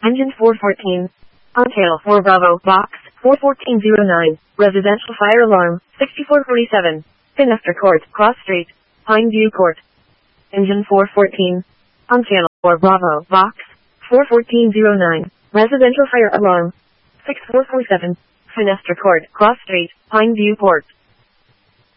Engine 414. Ontario 4 Bravo, Box 41409. Residential fire alarm, 6447. Finester Court, Cross Street, Pineview Court. Engine 414. Ontario 4 Bravo, Box 41409. Residential fire alarm, 6447. Finester Court, Cross Street, Pineview Court.